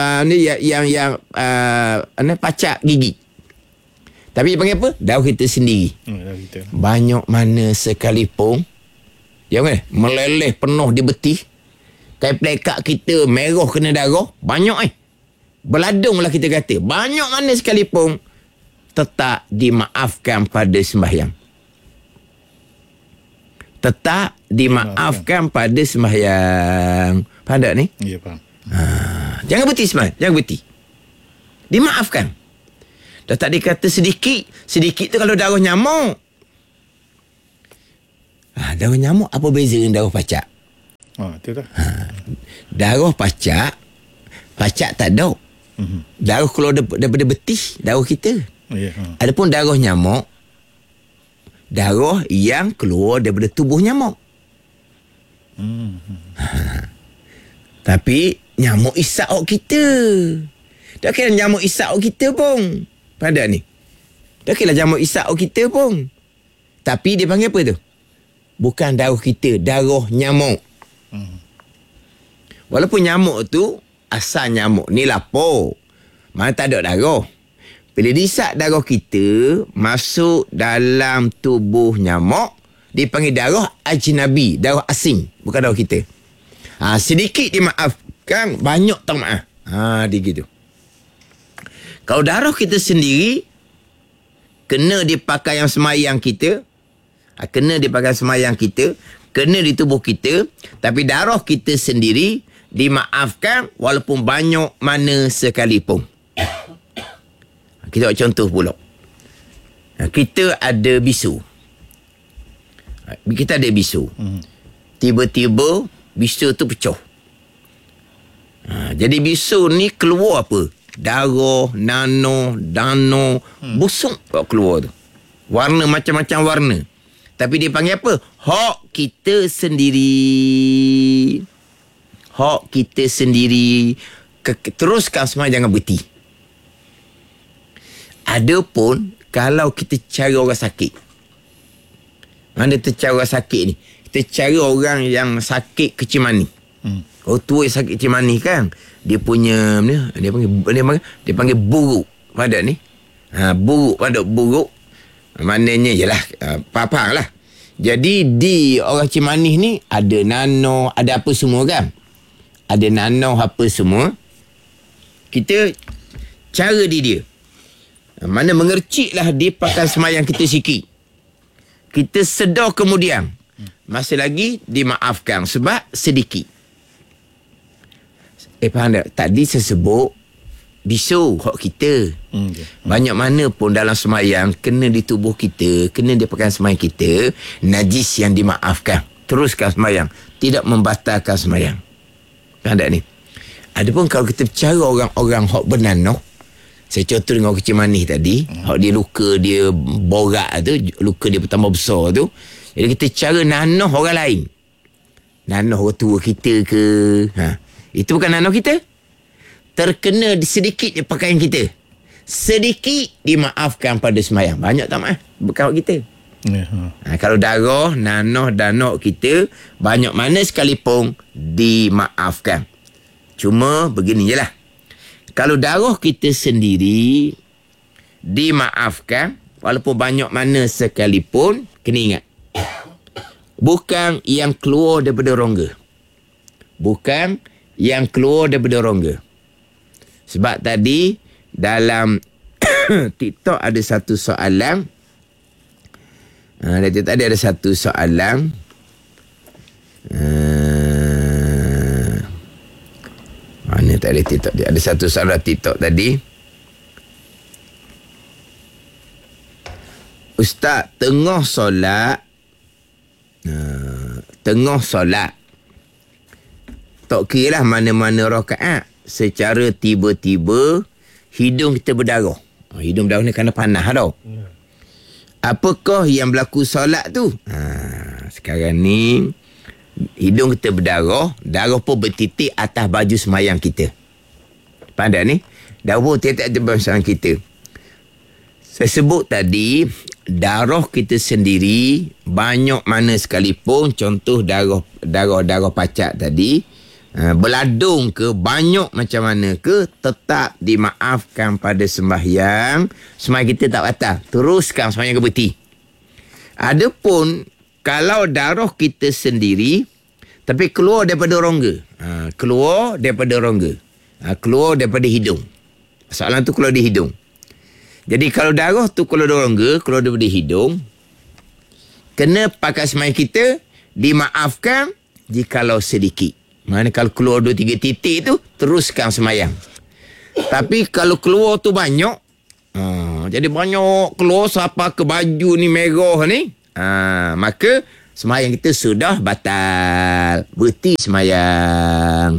pacak gigi. Tapi dia panggil apa? Darah kita sendiri. Banyak mana sekalipun meleleh penuh di betih. Kain pelekat kita merah kena darah. Banyak beladung lah kita kata. Banyak mana sekalipun tetap dimaafkan pada sembahyang. Tetap dimaafkan pada sembahyang. Faham tak ni? Ya, faham. Jangan berhenti sembahyang. Jangan berhenti. Dimaafkan. Dah tak dikata sedikit. Sedikit tu kalau darah nyamuk. Darah nyamuk apa beza dengan darah pacak? Itu dah. Darah pacak tak ada. Darah keluar daripada betih darah kita. Adapun darah nyamuk, darah yang keluar daripada tubuh nyamuk. Tapi nyamuk isap awak kita. Tak kira nyamuk isap awak kita pun. Pada ni. Tak kira nyamuk isap awak kita pun. Tapi dia panggil apa tu? Bukan darah kita, darah nyamuk. Walaupun nyamuk tu, asal nyamuk ni lapar. Mana tak ada darah. Bila diisap darah kita, masuk dalam tubuh nyamuk, dipanggil darah ajnabi, darah asing. Bukan darah kita. Sedikit dimaafkan, banyak tak maaf. Dia gitu. Kalau darah kita sendiri, kena dipakai yang semayang kita, kena dipakai semayang kita, kena di tubuh kita, tapi darah kita sendiri dimaafkan walaupun banyak mana sekalipun. Kita buat contoh pula. Kita ada bisu. Kita ada bisu. Tiba-tiba bisu tu pecah. Jadi bisu ni keluar apa? Darah, nano, dano, busuk keluar tu. Warna macam-macam warna. Tapi dia panggil apa? Hak kita sendiri. Hak kita sendiri. Teruskan semua, jangan berhenti. Adapun kalau kita cari orang sakit. Mana kita cari orang sakit ni? Kita cari orang yang sakit kecil mani. Orang tua yang sakit kecil mani kan, dia punya dia panggil buruk pada ni. Buruk pada buruk. Maknanya jelah papang lah. Jadi di orang kecil mani ni ada nano, ada apa semua kan? Ada nano apa semua. Kita cara dia. Mana mengerciklah dia pakai semayang kita sikit. Kita sedar kemudian. Masih lagi dimaafkan sebab sedikit. Faham tak? Tadi saya sebut bisu hak kita. Banyak mana pun dalam semayang, kena di tubuh kita, kena di pakaian semayang kita, najis yang dimaafkan. Teruskan semayang. Tidak membatalkan semayang. Faham tak ni? Adapun kalau kita bicara orang-orang hak bernanoh, saya contoh dengan orang kecil manis tadi, hak dia luka dia borak tu, luka dia bertambah besar tu. Jadi kita cara nanoh orang lain. Nanoh orang tua kita ke, itu bukan nanoh kita. Terkena sedikit je pakaian kita. Sedikit dimaafkan pada semayang. Banyak tak maaf? Bukan hak kita. Kalau darah, nanoh dan nok kita, banyak mana sekalipun dimaafkan. Cuma begini je lah. Kalau darah kita sendiri dimaafkan, walaupun banyak mana sekalipun, kena ingat. Bukan yang keluar daripada rongga. Bukan yang keluar daripada rongga. Sebab tadi dalam TikTok ada satu soalan. Tadi ada satu soalan. Mana tak ada TikTok dia? Ada satu soalan TikTok tadi. Ustaz, tengah solat. Tengah solat. Tak kira lah mana-mana rakaat. Secara tiba-tiba, hidung kita berdarah. Hidung berdarah ni kerana panas tau. Apakah yang berlaku solat tu? Sekarang ni, hidung kita berdarah, darah pun bertitik atas baju semayang kita. Pandai ni? Darah pun titik atas baju semayang kita. Saya sebut tadi, darah kita sendiri, banyak mana sekalipun, contoh darah pacak tadi, beladung ke, banyak macam mana ke, tetap dimaafkan pada sembahyang. Sembahyang kita tak batal. Teruskan sembahyang ke berhenti. Adapun kalau darah kita sendiri tapi keluar daripada rongga, keluar daripada rongga, keluar daripada hidung. Soalan tu keluar di hidung. Jadi kalau darah tu keluar dari rongga, keluar daripada hidung, kena pakai sembahyang kita, dimaafkan jikalau sedikit. Mana kalau keluar 2-3 titik tu, teruskan sembahyang. Tapi kalau keluar tu banyak, jadi banyak keluar sampai ke baju ni merah ni, maka sembahyang kita sudah batal. Berhenti sembahyang.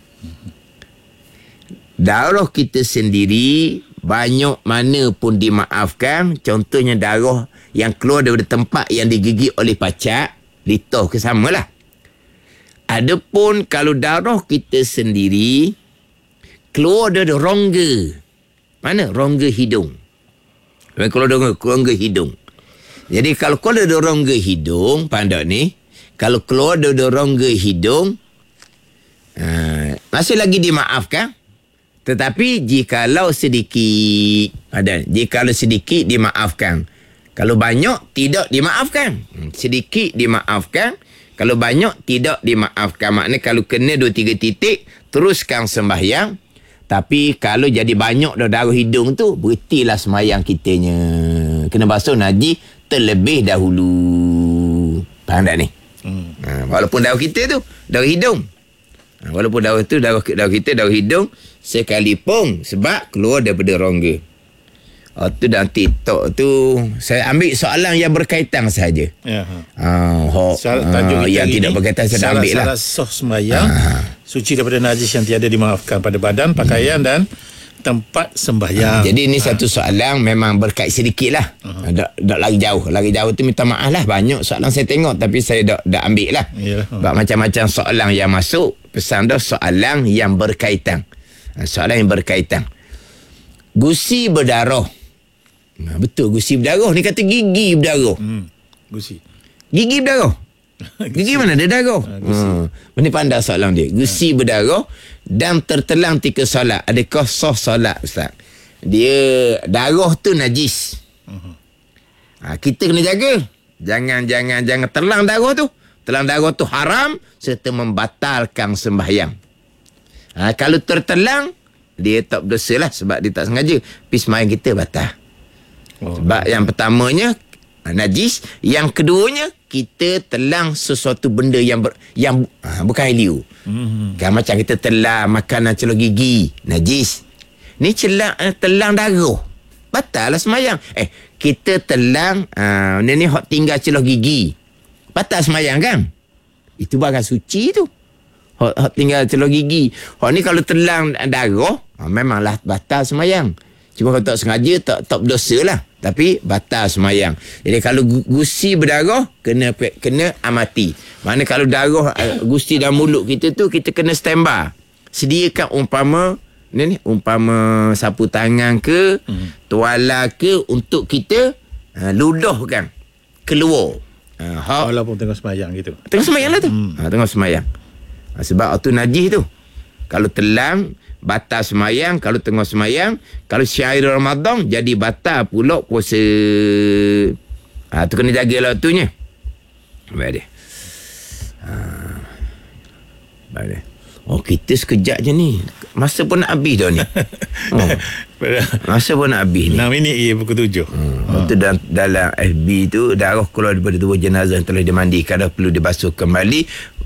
Darah kita sendiri banyak mana pun dimaafkan. Contohnya darah yang keluar daripada tempat yang digigit oleh pacak, litah ke sama lah. Adapun kalau darah kita sendiri keluar dari rongga. Mana? Rongga hidung. Keluar dari rongga hidung. Jadi kalau keluar dari rongga hidung, pandai ni, kalau keluar dari rongga hidung, masih lagi dimaafkan. Tetapi jikalau sedikit, jikalau sedikit dimaafkan. Kalau banyak tidak dimaafkan. Sedikit dimaafkan. Kalau banyak tidak dimaafkan. Maknanya kalau kena 2-3 titik, teruskan sembahyang. Tapi kalau jadi banyak darah hidung tu, berhentilah sembahyang kitanya. Kena basuh najis terlebih dahulu. Faham tak ni? Walaupun darah kita tu darah hidung. Walaupun darah tu darah kita darah hidung sekalipun, sebab keluar daripada rongga. Tu dalam TikTok tu saya ambil soalan yang berkaitan saja. Ya. Tajuk yang tidak berkaitan saya ambil lah. Syarat sah sembahyang, suci daripada najis yang tiada dimaafkan pada badan, pakaian dan tempat sembahyang. Jadi ini satu soalan memang berkait sedikit lah. Tak lagi jauh. Lagi jauh tu minta maaf lah. Banyak soalan saya tengok tapi saya dah ambil lah. Sebab macam-macam soalan yang masuk, pesan dah soalan yang berkaitan. Soalan yang berkaitan. Gusi berdarah. Betul, gusi berdarah. Ni kata gigi berdarah. Gusi. Gigi berdarah. Gigi mana ada darah? Ini pandai soalan dia. Gusi berdarah dan tertelang ketika solat. Adakah sah solat, Ustaz? Dia darah tu najis. Kita kena jaga. Jangan telang darah tu. Telang darah tu haram serta membatalkan sembahyang. Kalau tertelang, dia tak berdosa lah sebab dia tak sengaja. Tapi sembahyang kita batal. Sebab yang pertamanya najis, yang keduanya kita telang sesuatu benda yang bukan liu. Kan macam kita telang makanan celup gigi, najis. Ni telang darah, batal lah sembahyang. Kita telang ni hok tinggal celup gigi, batal sembahyang kan? Itu barang suci tu. Hok tinggal celup gigi. Hok ni kalau telang darah, memanglah batal sembahyang. Cuma kalau tak sengaja tak berdosa lah. Tapi batal sembahyang. Jadi kalau gusi berdarah, kena amati. Mana kalau darah gusi dalam mulut kita tu, kita kena standby. Sediakan umpama sapu tangan ke, tuala ke untuk kita ludahkan keluar. Walaupun tengah sembahyang gitu. Tengah sembahyang lah tu. Tengah sembahyang. Sebab tu najis tu. Kalau telang, batal sembahyang. Kalau tengah sembahyang, kalau syair Ramadan, jadi batal pula puasa. Tu kena jagalah waktunya. Baik dia. Baik dia. Kita sekejap je ni. Masa pun nak habis dah ni. Masa pun nak habis ni. 6 minit je pukul 7. Itu dalam FB tu, darah keluar daripada tubuh jenazah yang telah dimandikan, dah perlu dibasuh kembali.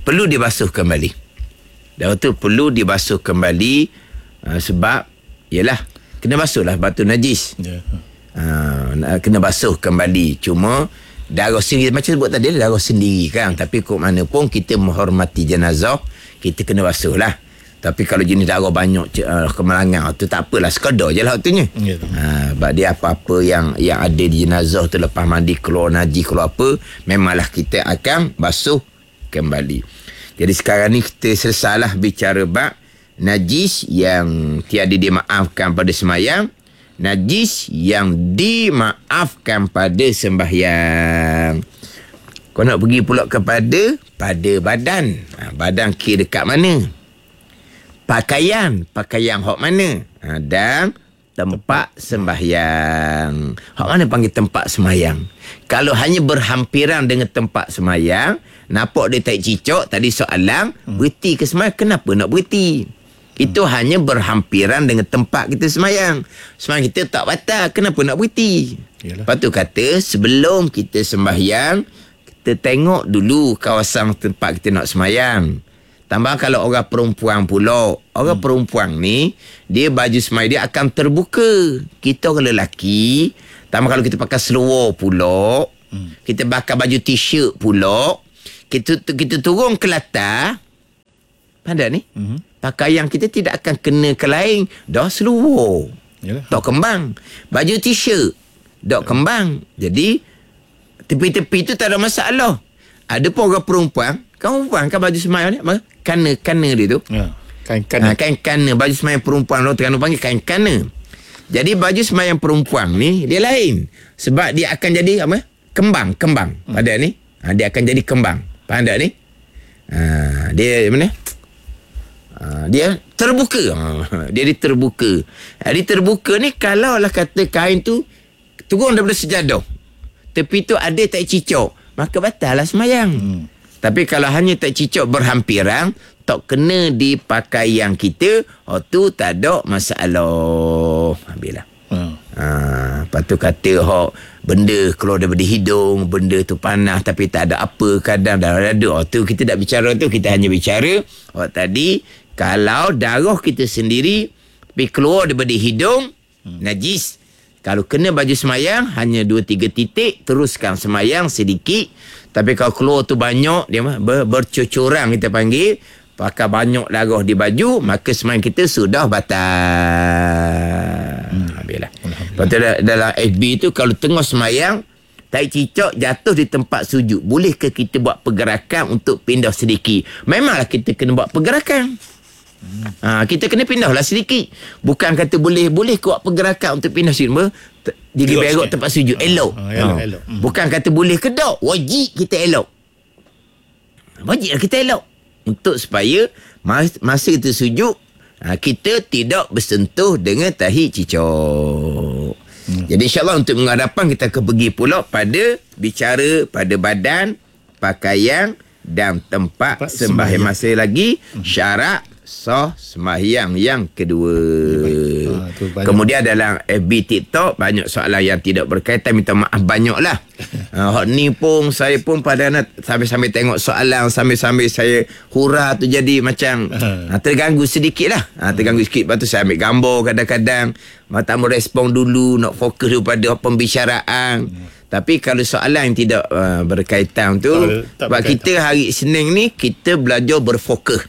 Darah tu perlu dibasuh kembali sebab yalah kena basuh lah batu najis. Kena basuh kembali. Cuma darah sendiri macam sebut tadi, darah sendiri kan, tapi kok mana pun kita menghormati jenazah, kita kena basuh lah. Tapi kalau jenis darah banyak kemalangan tu tak apalah, sekadar je lah waktunya. Sebab dia apa-apa yang ada di jenazah tu lepas mandi keluar najis keluar apa, memanglah kita akan basuh kembali. Jadi sekarang ni kita selesailah bicara bab najis yang tiada dimaafkan pada sembahyang, najis yang dimaafkan pada sembahyang. Kau nak pergi pula pada badan. Badan kira dekat mana? Pakaian hak mana? Dan tempat sembahyang. Hak mana panggil tempat sembahyang? Kalau hanya berhampiran dengan tempat sembahyang, nampak dia tak cicak, tadi soalan, berhenti ke sembahyang? Kenapa nak berhenti? Itu hanya berhampiran dengan tempat kita sembahyang. Sembahyang kita tak batal, kenapa nak berhenti? Lepas tu kata, sebelum kita sembahyang, kita tengok dulu kawasan tempat kita nak sembahyang. Tambah kalau orang perempuan pula, orang perempuan ni, dia baju sembahyang dia akan terbuka. Kita orang lelaki, tambah kalau kita pakai seluar pula, kita pakai baju t-shirt pula, kita turun ke latar, pandai ni, pakaian kita tidak akan kena ke lain. Dah seluar, tak kembang. Baju t-shirt, tak kembang. Jadi, tepi-tepi tu tak ada masalah. Ada pun orang perempuan, Kaum perempuan kan baju semayang ni apa? Kana dia tu. Kain kana. Baju semayang perempuan orang Terengganu panggil kain kana. Jadi baju semayang perempuan ni dia lain. Sebab dia akan jadi apa? Kembang. Pada ni. Dia akan jadi kembang. Faham tak ni? Dia mana? Dia terbuka. Dia terbuka. Dia terbuka ni kalau lah kata kain tu turun daripada sejadah. Tepi tu ada tak cicok, maka batal lah semayang. Tapi kalau hanya tak cicok berhampiran, tak kena di pakaian kita, tu tak ada masalah. Habislah. Lepas tu kata benda keluar daripada hidung, benda tu panas tapi tak ada apa, kadang darah ada. Tu kita tak bicara tu, kita hanya bicara tadi kalau darah kita sendiri tapi keluar daripada hidung, najis. Kalau kena baju semayang hanya 2-3 titik, teruskan semayang sedikit. Tapi kalau keluar tu banyak, dia bercucuran kita panggil, pakai banyak darah di baju, maka semayang kita sudah batal. Habislah. Lepas tu dalam FB tu kalau tengah semayang tai cicak jatuh di tempat sujud, boleh ke kita buat pergerakan untuk pindah sedikit? Memanglah kita kena buat pergerakan. Kita kena pindahlah sedikit. Bukan kata boleh buat pergerakan untuk pindah sedikit. Dia berok tempat sujud. Elok. Elok. Bukan kata boleh ke tak. Wajib kita elok. Kita elok. Untuk supaya masa kita sujud, kita tidak bersentuh dengan tahi cicak. Jadi insyaAllah untuk menghadapan kita akan pergi pula pada bicara pada badan, pakaian dan tempat sembahyang. Masih lagi syarat sah sembahyang yang kedua. Kemudian dalam FB TikTok banyak soalan yang tidak berkaitan, minta maaf banyaklah. Ni pun saya pun pada sambil-sambil tengok soalan, sambil-sambil saya hurah tu jadi macam terganggu sedikit lah. Terganggu sikit. Lepas tu saya ambil gambar kadang-kadang, tak merespon dulu, nak fokus pada pembicaraan. Tapi kalau soalan yang tidak berkaitan tu, sebab kita hari Isnin ni kita belajar berfokus.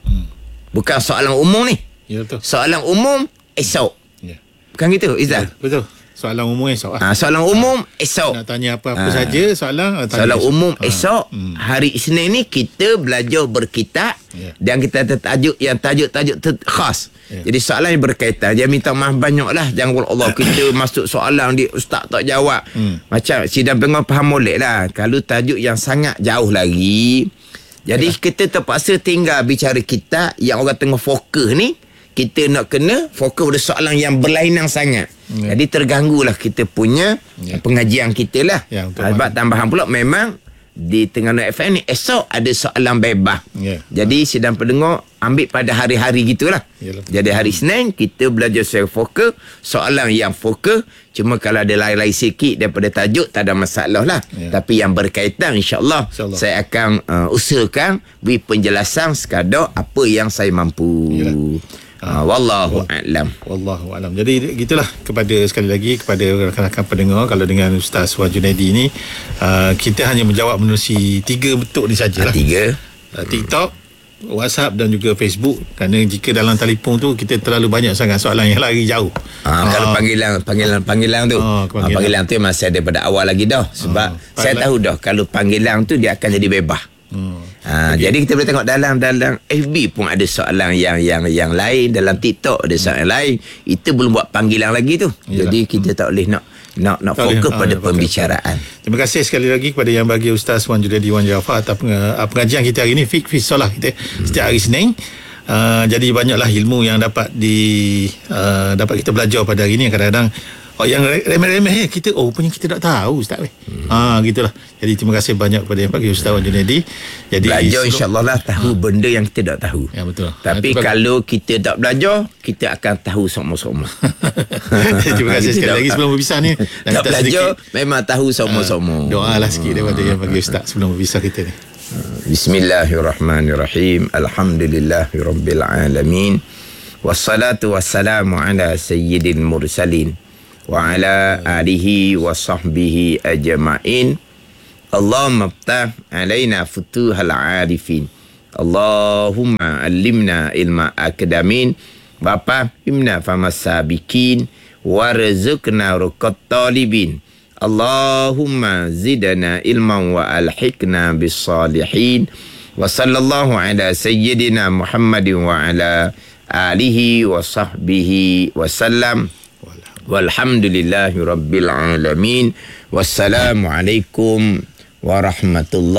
Bukan soalan umum ni. Ya, betul. Soalan umum esok. Ya. Bukan gitu, Izzal? Ya, betul. Soalan umum esok. Soalan umum esok. Nak tanya apa-apa saja soalan esok. Umum esok. Hari Isnin ni kita belajar berkitab. Ya. Dan kita ada tajuk yang tajuk-tajuk khas. Ya. Jadi soalan yang berkaitan. Dia minta maaf banyaklah. Jangan Allah kita masuk soalan dia ustaz tak jawab. Macam sidang penguat faham molek lah. Kalau tajuk yang sangat jauh lagi, jadi kita terpaksa tinggal bicara kita yang orang tengah fokus ni. Kita nak kena fokus pada soalan yang berlainan sangat. Jadi terganggulah kita punya pengajian kita lah. Sebab tambahan pula memang di Terengganu FM ni esok ada soalan bebas. Jadi sidang pendengar ambil pada hari-hari gitulah. Jadi hari Isnin kita belajar secara fokus, soalan yang fokus. Cuma kalau ada lain-lain sikit daripada tajuk tak ada masalah lah. Tapi yang berkaitan insyaAllah saya akan usahakan beri penjelasan sekadar apa yang saya mampu. Wallahu a'lam. Jadi gitulah kepada sekali lagi kepada rakan-rakan pendengar, kalau dengan Ustaz Wan Junaidi ni kita hanya menjawab menerusi 3 bentuk ni sajalah. 3 TikTok, WhatsApp dan juga Facebook. Kerana jika dalam telefon tu kita terlalu banyak sangat soalan yang lari jauh. Kalau panggilan tu panggilan tu masih daripada awal lagi dah. Sebab saya tahu dah kalau panggilan tu dia akan jadi bebas. Jadi kita boleh tengok dalam FB pun ada soalan yang lain, dalam TikTok ada soalan lain. Itu belum buat panggilan lagi tu. Jadi kita tak boleh nak fokus pada pembicaraan. Terima kasih sekali lagi kepada yang bagi Ustaz Wan Junaidi Wan Jaafar atas pengajian kita hari ini, fiqh solah kita setiap hari Isnin. Jadi banyaklah ilmu yang dapat kita belajar pada hari ini. Kadang-kadang yang remeh-remeh kita rupanya kita tak tahu Ustaz gitulah. Jadi terima kasih banyak kepada yang bagi Ustaz Wan Junaidi. Jadi belajar insya-Allah lah tahu benda yang kita tak tahu. Ya, betul. Tapi kalau kita tak belajar, kita akan tahu sama-sama. Terima kasih sekali lagi sebelum berpisah ni. Tak belajar memang tahu sama-sama. Doalah sikit daripada yang bagi Ustaz sebelum berpisah kita ni. Bismillahirrahmanirrahim. Alhamdulillahirabbil alamin. Wassalatu wassalamu ala sayyidil mursalin wa ala alihi wa sahbihi ajma'in. Allahumma ftah alaina futuhal arifin. Allahumma allimna ilma akadamin wa fahimna famasabikin warzuqna ruqat talibin. Allahumma zidna ilman wa alhiqna bis salihin. Wa sallallahu ala sayyidina Muhammadin wa ala alihi wa sahbihi wa sallam. Walhamdulillahi rabbil alamin. Wassalamualaikum warahmatullahi